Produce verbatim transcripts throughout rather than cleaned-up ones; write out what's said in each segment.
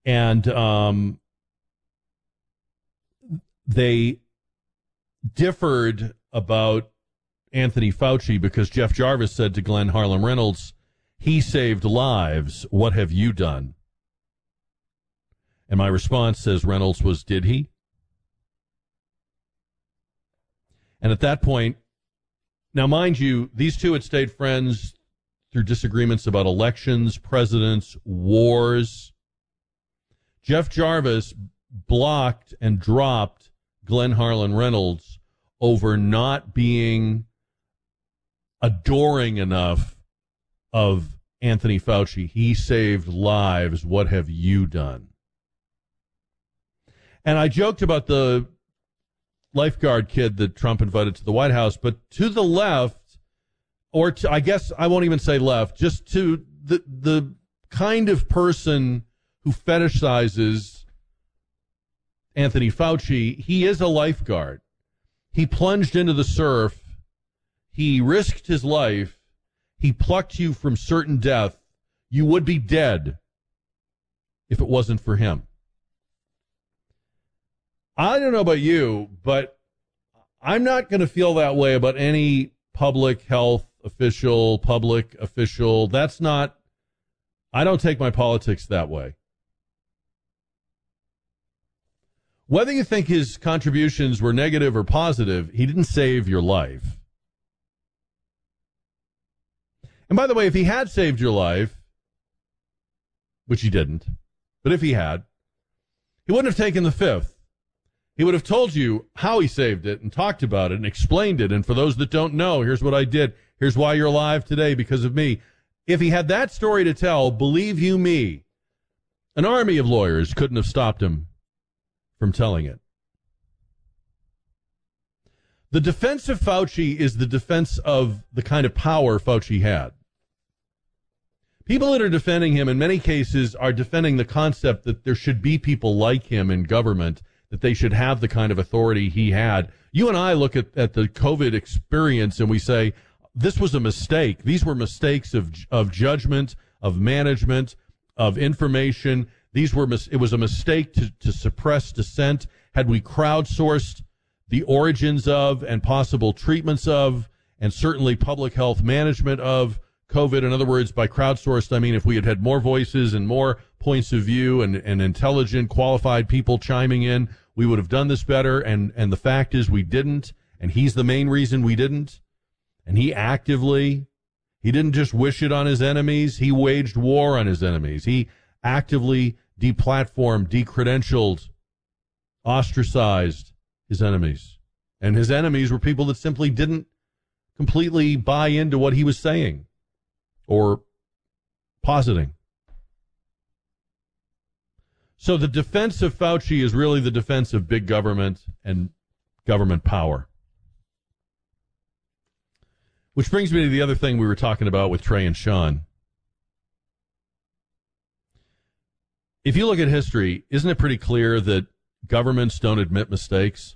And um, they differed about Anthony Fauci because Jeff Jarvis said to Glenn Harlan Reynolds, he saved lives. What have you done? And my response, says Reynolds, was, did he? And at that point, now mind you, these two had stayed friends through disagreements about elections, presidents, wars. Jeff Jarvis blocked and dropped Glenn Harlan Reynolds over not being adoring enough of Anthony Fauci. He saved lives. What have you done? And I joked about the lifeguard kid that Trump invited to the White House, but to the left, or to, I guess I won't even say left, just to the the kind of person who fetishizes Anthony Fauci, he is a lifeguard. He plunged into the surf. He risked his life. He plucked you from certain death. You would be dead if it wasn't for him. I don't know about you, but I'm not going to feel that way about any public health official, public official. That's not, I don't take my politics that way. Whether you think his contributions were negative or positive, he didn't save your life. And by the way, if he had saved your life, which he didn't, but if he had, he wouldn't have taken the fifth. He would have told you how he saved it and talked about it and explained it. And for those that don't know, here's what I did. Here's why you're alive today, because of me. If he had that story to tell, believe you me, an army of lawyers couldn't have stopped him from telling it. The defense of Fauci is the defense of the kind of power Fauci had. People that are defending him in many cases are defending the concept that there should be people like him in government, that they should have the kind of authority he had. You and I look at, at the COVID experience and we say, this was a mistake. These were mistakes of of judgment, of management, of information. These were mis- it was a mistake to, to suppress dissent. Had we crowdsourced the origins of and possible treatments of, and certainly public health management of COVID, in other words, by crowdsourced, I mean if we had had more voices and more points of view and, and intelligent, qualified people chiming in, we would have done this better. And, and the fact is we didn't, and he's the main reason we didn't. And he actively, he didn't just wish it on his enemies, he waged war on his enemies. He actively deplatformed, decredentialed, ostracized his enemies. And his enemies were people that simply didn't completely buy into what he was saying or positing. So the defense of Fauci is really the defense of big government and government power. Which brings me to the other thing we were talking about with Trey and Sean. If you look at history, isn't it pretty clear that governments don't admit mistakes?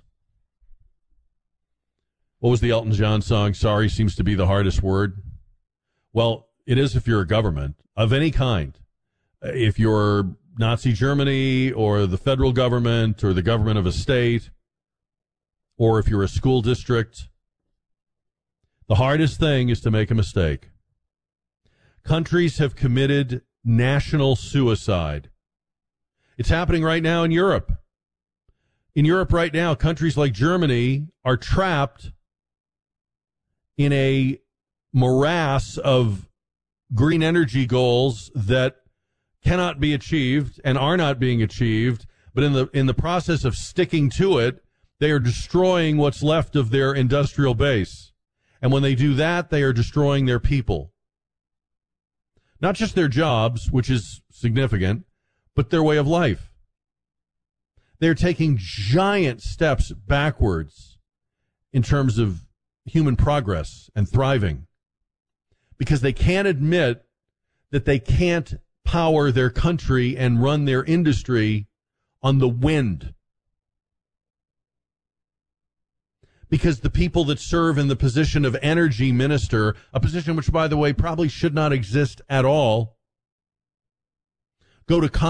What was the Elton John song? Sorry seems to be the hardest word. Well, it is if you're a government of any kind. If you're Nazi Germany or the federal government or the government of a state, or if you're a school district, the hardest thing is to make a mistake. Countries have committed national suicide. It's happening right now in Europe. In Europe right now, countries like Germany are trapped in a morass of green energy goals that cannot be achieved and are not being achieved. But in the in the process of sticking to it, they are destroying what's left of their industrial base. And when they do that, they are destroying their people. Not just their jobs, which is significant, but their way of life. They're taking giant steps backwards in terms of human progress and thriving because they can't admit that they can't power their country and run their industry on the wind. Because the people that serve in the position of energy minister, a position which, by the way, probably should not exist at all, go to Congress